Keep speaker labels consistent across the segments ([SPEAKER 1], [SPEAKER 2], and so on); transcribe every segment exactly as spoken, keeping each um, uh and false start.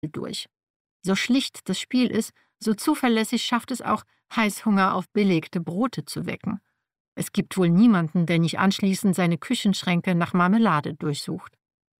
[SPEAKER 1] durch. So schlicht das Spiel ist, so zuverlässig schafft es auch, Heißhunger auf belegte Brote zu wecken. Es gibt wohl niemanden, der nicht anschließend seine Küchenschränke nach Marmelade durchsucht.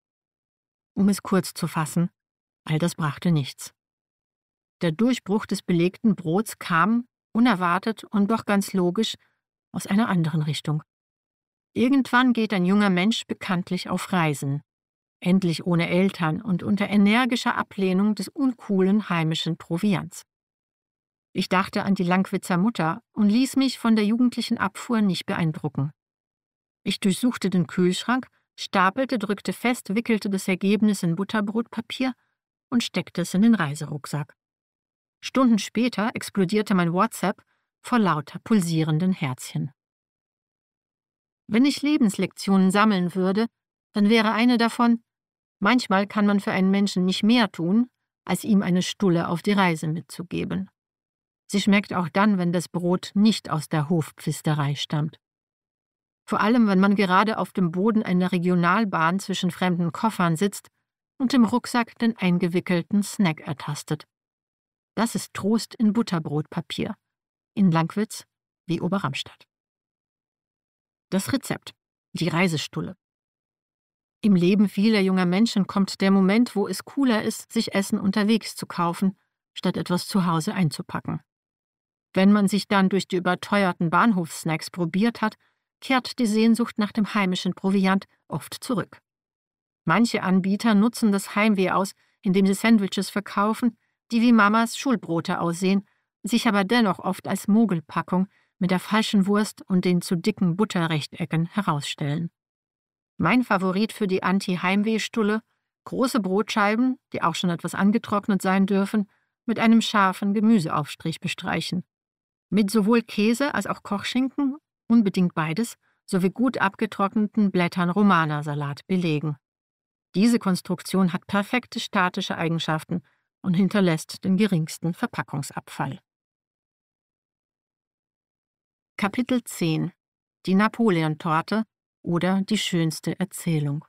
[SPEAKER 1] Um es kurz zu fassen, all das brachte nichts. Der Durchbruch des belegten Brots kam, unerwartet und doch ganz logisch, aus einer anderen Richtung. Irgendwann geht ein junger Mensch bekanntlich auf Reisen. Endlich ohne Eltern und unter energischer Ablehnung des uncoolen heimischen Proviants. Ich dachte an die Langwitzer Mutter und ließ mich von der jugendlichen Abfuhr nicht beeindrucken. Ich durchsuchte den Kühlschrank, stapelte, drückte fest, wickelte das Ergebnis in Butterbrotpapier und steckte es in den Reiserucksack. Stunden später explodierte mein WhatsApp vor lauter pulsierenden Herzchen. Wenn ich Lebenslektionen sammeln würde, dann wäre eine davon: Manchmal kann man für einen Menschen nicht mehr tun, als ihm eine Stulle auf die Reise mitzugeben. Sie schmeckt auch dann, wenn das Brot nicht aus der Hofpfisterei stammt. Vor allem, wenn man gerade auf dem Boden einer Regionalbahn zwischen fremden Koffern sitzt und im Rucksack den eingewickelten Snack ertastet. Das ist Trost in Butterbrotpapier. In Langwitz wie Oberramstadt. Das Rezept: die Reisestulle. Im Leben vieler junger Menschen kommt der Moment, wo es cooler ist, sich Essen unterwegs zu kaufen, statt etwas zu Hause einzupacken. Wenn man sich dann durch die überteuerten Bahnhofssnacks probiert hat, kehrt die Sehnsucht nach dem heimischen Proviant oft zurück. Manche Anbieter nutzen das Heimweh aus, indem sie Sandwiches verkaufen, die wie Mamas Schulbrote aussehen, sich aber dennoch oft als Mogelpackung mit der falschen Wurst und den zu dicken Butterrechtecken herausstellen. Mein Favorit für die Anti-Heimweh-Stulle: große Brotscheiben, die auch schon etwas angetrocknet sein dürfen, mit einem scharfen Gemüseaufstrich bestreichen. Mit sowohl Käse als auch Kochschinken, unbedingt beides, sowie gut abgetrockneten Blättern Romana-Salat belegen. Diese Konstruktion hat perfekte statische Eigenschaften und hinterlässt den geringsten Verpackungsabfall. Kapitel zehn: Die Napoleon-Torte oder die schönste Erzählung.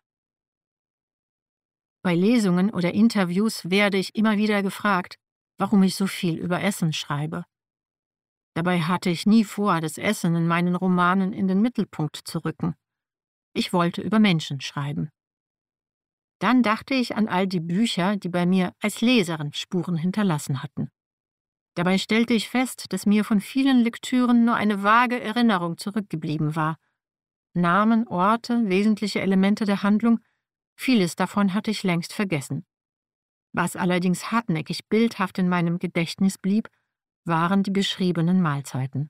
[SPEAKER 1] Bei Lesungen oder Interviews werde ich immer wieder gefragt, warum ich so viel über Essen schreibe. Dabei hatte ich nie vor, das Essen in meinen Romanen in den Mittelpunkt zu rücken. Ich wollte über Menschen schreiben. Dann dachte ich an all die Bücher, die bei mir als Leserin Spuren hinterlassen hatten. Dabei stellte ich fest, dass mir von vielen Lektüren nur eine vage Erinnerung zurückgeblieben war. Namen, Orte, wesentliche Elemente der Handlung, vieles davon hatte ich längst vergessen. Was allerdings hartnäckig bildhaft in meinem Gedächtnis blieb, waren die beschriebenen Mahlzeiten.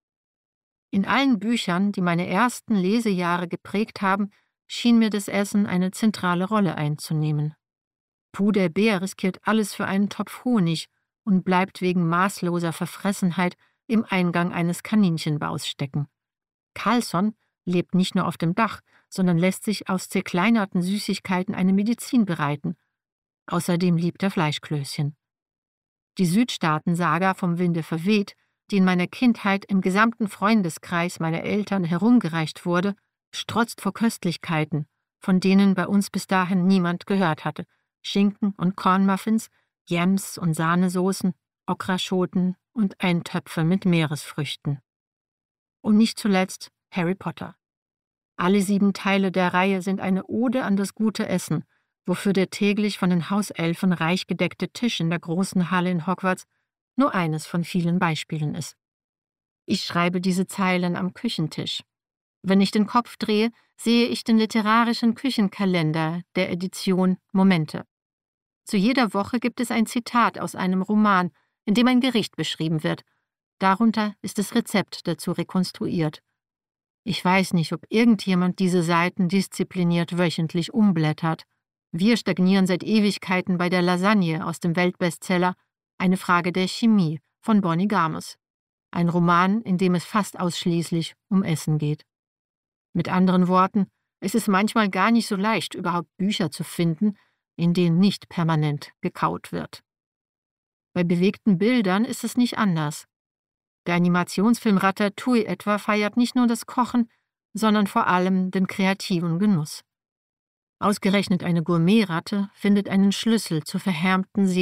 [SPEAKER 1] In allen Büchern, die meine ersten Lesejahre geprägt haben, schien mir das Essen eine zentrale Rolle einzunehmen. Puh, der Bär riskiert alles für einen Topf Honig und bleibt wegen maßloser Verfressenheit im Eingang eines Kaninchenbaus stecken. Carlsson lebt nicht nur auf dem Dach, sondern lässt sich aus zerkleinerten Süßigkeiten eine Medizin bereiten. Außerdem liebt er Fleischklößchen. Die Südstaaten-Saga vom Winde verweht, die in meiner Kindheit im gesamten Freundeskreis meiner Eltern herumgereicht wurde, strotzt vor Köstlichkeiten, von denen bei uns bis dahin niemand gehört hatte. Schinken und Cornmuffins, Yams und Sahnesoßen, Okraschoten und Eintöpfe mit Meeresfrüchten. Und nicht zuletzt Harry Potter. Alle sieben Teile der Reihe sind eine Ode an das gute Essen, wofür der täglich von den Hauselfen reich gedeckte Tisch in der großen Halle in Hogwarts nur eines von vielen Beispielen ist. Ich schreibe diese Zeilen am Küchentisch. Wenn ich den Kopf drehe, sehe ich den literarischen Küchenkalender der Edition Momente. Zu jeder Woche gibt es ein Zitat aus einem Roman, in dem ein Gericht beschrieben wird. Darunter ist das Rezept dazu rekonstruiert. Ich weiß nicht, ob irgendjemand diese Seiten diszipliniert wöchentlich umblättert. Wir stagnieren seit Ewigkeiten bei der Lasagne aus dem Weltbestseller Eine Frage der Chemie von Bonnie Garmus. Ein Roman, in dem es fast ausschließlich um Essen geht. Mit anderen Worten, es ist manchmal gar nicht so leicht, überhaupt Bücher zu finden, in denen nicht permanent gekaut wird. Bei bewegten Bildern ist es nicht anders. Der Animationsfilm Ratatouille etwa feiert nicht nur das Kochen, sondern vor allem den kreativen Genuss. Ausgerechnet eine Gourmetratte findet einen Schlüssel zur verhärmten